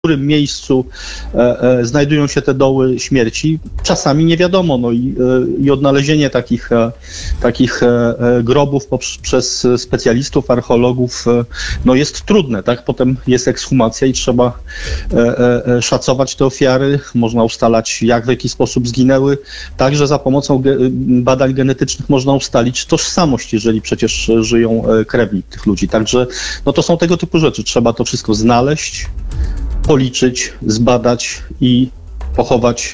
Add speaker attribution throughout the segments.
Speaker 1: którym miejscu znajdują się te doły śmierci, czasami nie wiadomo. No i odnalezienie takich grobów przez specjalistów, archeologów, no jest trudne, tak? Potem jest ekshumacja i trzeba szacować te ofiary, można ustalać, w jaki sposób zginęły. Także za pomocą badań genetycznych można ustalić tożsamość, jeżeli przecież żyją krewni tych ludzi. Także no to są tego typu rzeczy. Trzeba to wszystko znaleźć, policzyć, zbadać i pochować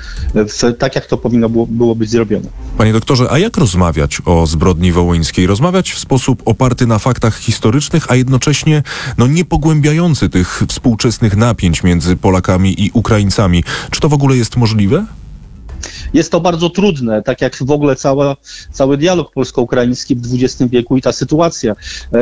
Speaker 1: tak, jak to powinno było być zrobione.
Speaker 2: Panie doktorze, a jak rozmawiać o zbrodni wołyńskiej? Rozmawiać w sposób oparty na faktach historycznych, a jednocześnie nie pogłębiający tych współczesnych napięć między Polakami i Ukraińcami. Czy to w ogóle jest możliwe?
Speaker 1: Jest to bardzo trudne, tak jak w ogóle cały dialog polsko-ukraiński w XX wieku i ta sytuacja.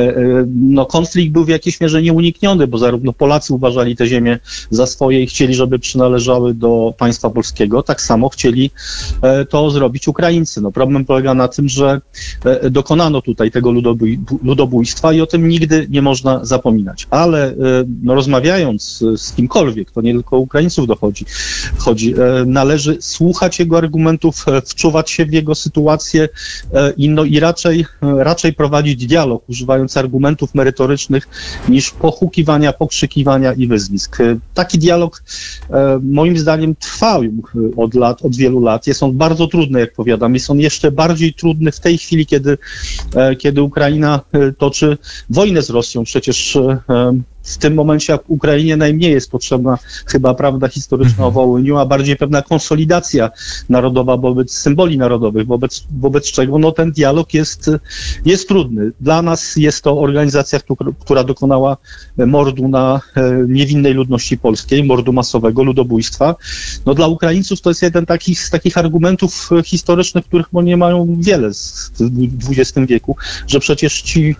Speaker 1: Konflikt był w jakiejś mierze nieunikniony, bo zarówno Polacy uważali te ziemię za swoje i chcieli, żeby przynależały do państwa polskiego, tak samo chcieli to zrobić Ukraińcy. Problem polega na tym, że dokonano tutaj tego ludobójstwa i o tym nigdy nie można zapominać. Ale rozmawiając z kimkolwiek, to nie tylko Ukraińców chodzi, należy słuchać jego argumentów, wczuwać się w jego sytuację i raczej prowadzić dialog, używając argumentów merytorycznych, niż pohukiwania, pokrzykiwania i wyzwisk. Taki dialog moim zdaniem trwa od wielu lat. Jest on bardzo trudny, jak powiadam. Jest on jeszcze bardziej trudny w tej chwili, kiedy Ukraina toczy wojnę z Rosją. Przecież w tym momencie Ukrainie najmniej jest potrzebna chyba prawda historyczna o Wołyniu, a bardziej pewna konsolidacja narodowa wobec symboli narodowych, wobec czego ten dialog jest trudny. Dla nas jest to organizacja, która dokonała mordu na niewinnej ludności polskiej, mordu masowego, ludobójstwa. Dla Ukraińców to jest jeden z takich argumentów historycznych, których nie mają wiele w XX wieku, że przecież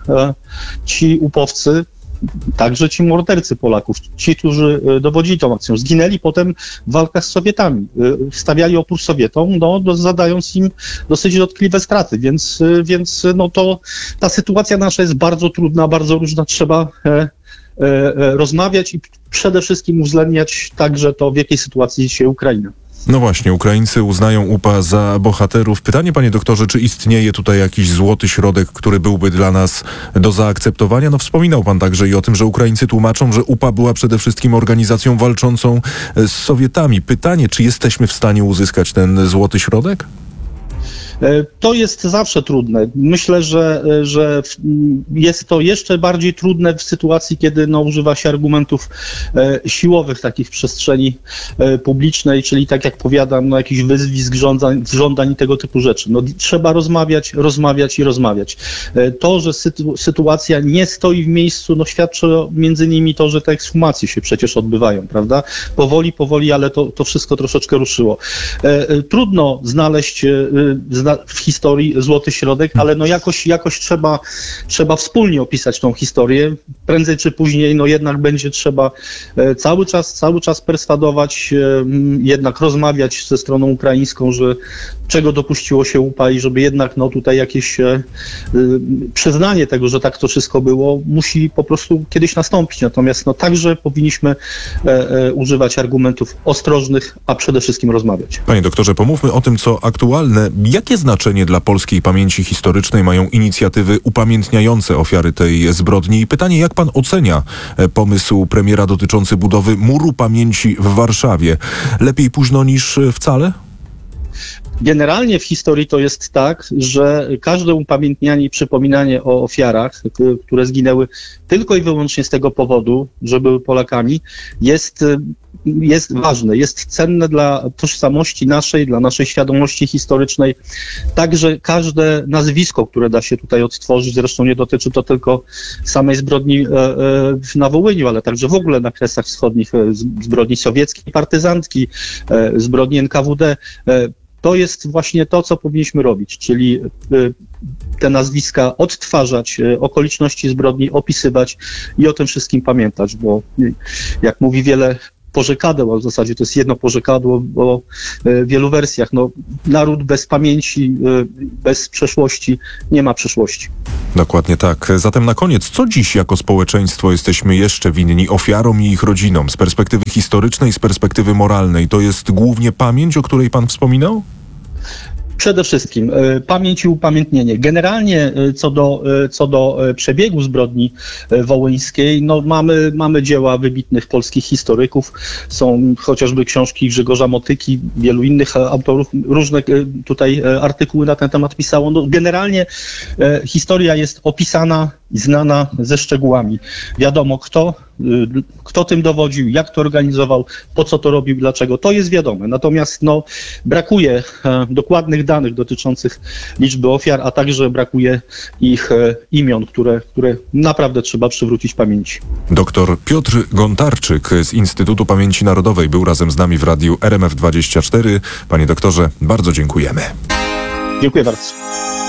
Speaker 1: ci upowcy, także ci mordercy Polaków, ci, którzy dowodzili tą akcją, zginęli potem w walkach z Sowietami, stawiali opór Sowietom, zadając im dosyć dotkliwe straty, więc ta sytuacja nasza jest bardzo trudna, bardzo różna, trzeba rozmawiać i przede wszystkim uwzględniać także to, w jakiej sytuacji dzisiaj Ukraina.
Speaker 2: No właśnie, Ukraińcy uznają UPA za bohaterów. Pytanie, panie doktorze, czy istnieje tutaj jakiś złoty środek, który byłby dla nas do zaakceptowania? Wspominał pan także i o tym, że Ukraińcy tłumaczą, że UPA była przede wszystkim organizacją walczącą z Sowietami. Pytanie, czy jesteśmy w stanie uzyskać ten złoty środek?
Speaker 1: To jest zawsze trudne. Myślę, że jest to jeszcze bardziej trudne w sytuacji, kiedy używa się argumentów siłowych takich w przestrzeni publicznej, czyli tak jak powiadam, jakichś wyzwisk, żądań i tego typu rzeczy. Trzeba rozmawiać i rozmawiać. To, że sytuacja nie stoi w miejscu, świadczy między innymi to, że te ekshumacje się przecież odbywają, prawda? Powoli, ale to wszystko troszeczkę ruszyło. Trudno znaleźć w historii złoty środek, ale jakoś trzeba wspólnie opisać tą historię. Prędzej czy później jednak będzie trzeba cały czas perswadować, jednak rozmawiać ze stroną ukraińską, że czego dopuściło się UPA i żeby jednak tutaj jakieś przyznanie tego, że tak to wszystko było, musi po prostu kiedyś nastąpić. Natomiast także powinniśmy używać argumentów ostrożnych, a przede wszystkim rozmawiać.
Speaker 2: Panie doktorze, pomówmy o tym, co aktualne. Jakie znaczenie dla polskiej pamięci historycznej mają inicjatywy upamiętniające ofiary tej zbrodni? I pytanie, jak pan ocenia pomysł premiera dotyczący budowy muru pamięci w Warszawie? Lepiej późno niż wcale?
Speaker 1: Generalnie w historii to jest tak, że każde upamiętnianie i przypominanie o ofiarach, które zginęły tylko i wyłącznie z tego powodu, że były Polakami, jest ważne, jest cenne dla tożsamości naszej, dla naszej świadomości historycznej. Także każde nazwisko, które da się tutaj odtworzyć, zresztą nie dotyczy to tylko samej zbrodni na Wołyniu, ale także w ogóle na Kresach Wschodnich, zbrodni sowieckiej, partyzantki, zbrodni NKWD. To jest właśnie to, co powinniśmy robić, czyli te nazwiska odtwarzać, okoliczności zbrodni opisywać i o tym wszystkim pamiętać, bo jak mówi wiele porzekadeł, a w zasadzie to jest jedno porzekadło o wielu wersjach. No, naród bez pamięci, bez przeszłości nie ma przyszłości.
Speaker 2: Dokładnie tak. Zatem na koniec, co dziś jako społeczeństwo jesteśmy jeszcze winni ofiarom i ich rodzinom? Z perspektywy historycznej, z perspektywy moralnej, to jest głównie pamięć, o której pan wspominał?
Speaker 1: Przede wszystkim pamięć i upamiętnienie. Generalnie co do przebiegu zbrodni wołyńskiej, no mamy dzieła wybitnych polskich historyków. Są chociażby książki Grzegorza Motyki, wielu innych autorów, różne tutaj artykuły na ten temat pisało. No, generalnie historia jest opisana i znana ze szczegółami. Wiadomo kto tym dowodził, jak to organizował, po co to robił, dlaczego. To jest wiadome. Natomiast brakuje dokładnych danych dotyczących liczby ofiar, a także brakuje ich imion, które naprawdę trzeba przywrócić pamięci.
Speaker 2: Doktor Piotr Gontarczyk z Instytutu Pamięci Narodowej był razem z nami w radiu RMF24. Panie doktorze, bardzo dziękujemy.
Speaker 1: Dziękuję bardzo.